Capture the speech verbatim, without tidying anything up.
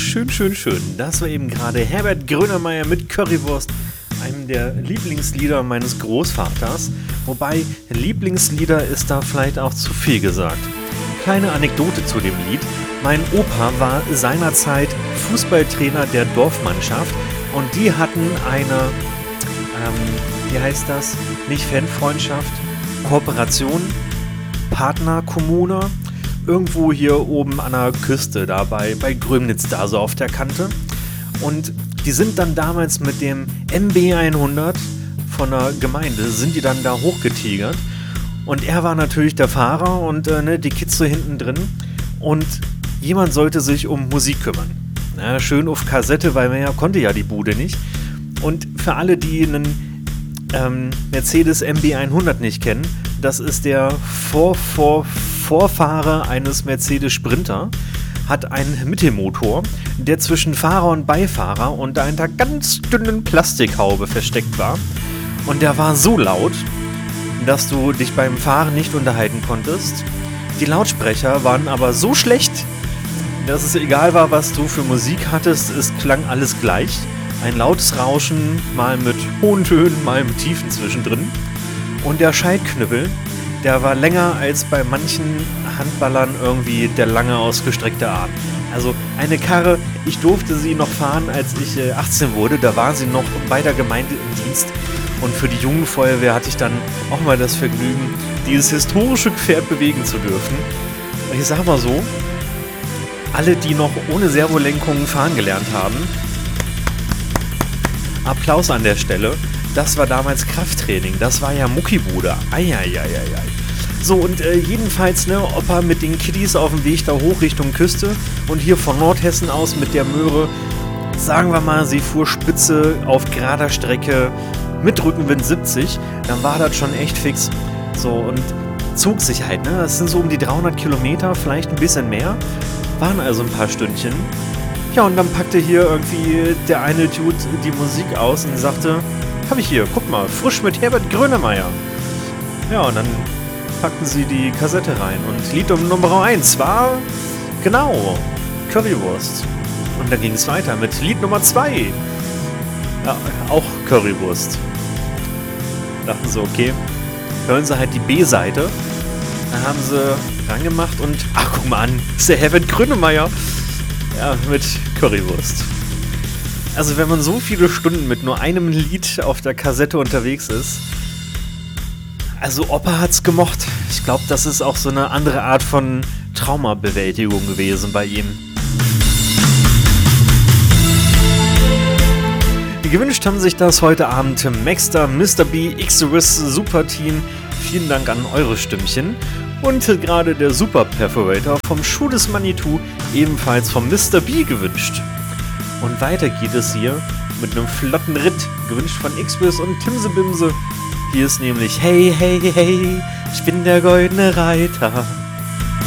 schön, schön, schön. Das war eben gerade Herbert Grönemeyer mit Currywurst, einem der Lieblingslieder meines Großvaters. Wobei, Lieblingslieder ist da vielleicht auch zu viel gesagt. Kleine Anekdote zu dem Lied. Mein Opa war seinerzeit Fußballtrainer der Dorfmannschaft und die hatten eine, ähm, wie heißt das? Nicht Fanfreundschaft, Kooperation, Partnerkommune, irgendwo hier oben an der Küste, da bei, bei Grömnitz, da so auf der Kante. Und die sind dann damals mit dem M B hundert von der Gemeinde, sind die dann da hochgetigert. Und er war natürlich der Fahrer und äh, ne, die Kids so hinten drin. Und jemand sollte sich um Musik kümmern. Na, schön auf Kassette, weil man ja konnte ja die Bude nicht. Und für alle, die einen ähm, Mercedes M B hundert nicht kennen, das ist der Vor -Vor Vorfahrer eines Mercedes Sprinter, hat einen Mittelmotor, der zwischen Fahrer und Beifahrer unter einer ganz dünnen Plastikhaube versteckt war. Und der war so laut, dass du dich beim Fahren nicht unterhalten konntest. Die Lautsprecher waren aber so schlecht, dass es egal war, was du für Musik hattest, es klang alles gleich. Ein lautes Rauschen, mal mit hohen Tönen, mal mit Tiefen zwischendrin. Und der Schaltknüppel, der war länger als bei manchen Handballern irgendwie der lange ausgestreckte Arm. Also eine Karre, ich durfte sie noch fahren, als ich äh, achtzehn wurde, da war sie noch bei der Gemeinde im Dienst. Und für die Jugendfeuerwehr hatte ich dann auch mal das Vergnügen, dieses historische Gefährt bewegen zu dürfen. Und ich sag mal so, alle, die noch ohne Servolenkung fahren gelernt haben, Applaus an der Stelle. Das war damals Krafttraining, das war ja Muckibude. Eieieiei. So, und äh, jedenfalls, ne, Opa mit den Kiddies auf dem Weg da hoch Richtung Küste und hier von Nordhessen aus mit der Möhre, sagen wir mal, sie fuhr spitze auf gerader Strecke mit Rückenwind siebzig, dann war das schon echt fix. So, und Zugsicherheit, ne, das sind so um die dreihundert Kilometer, vielleicht ein bisschen mehr, waren also ein paar Stündchen. Ja, und dann packte hier irgendwie der eine Dude die Musik aus und sagte, hab ich hier, guck mal, frisch mit Herbert Grönemeyer. Ja, und dann packten sie die Kassette rein und Lied um Nummer eins war, genau, Currywurst. Und dann ging es weiter mit Lied Nummer zwei. Ja, auch Currywurst. Dachten sie, okay, hören sie halt die B-Seite. Dann haben sie rangemacht und, ach guck mal an, ist der Herbert Grönemeyer. Ja, mit Currywurst. Also wenn man so viele Stunden mit nur einem Lied auf der Kassette unterwegs ist, also Opa hat's gemocht. Ich glaube, das ist auch so eine andere Art von Traumabewältigung gewesen bei ihm. Gewünscht haben sich das heute Abend Maxter, Mister B, Xeris, Super Team. Vielen Dank an eure Stimmchen. Und gerade der Super Perforator vom Schuh des Manitou, ebenfalls vom Mister B gewünscht. Und weiter geht es hier mit einem flotten Ritt, gewünscht von Xeris und Timse Bimse. Hier ist nämlich Hey, hey, hey, ich bin der goldene Reiter.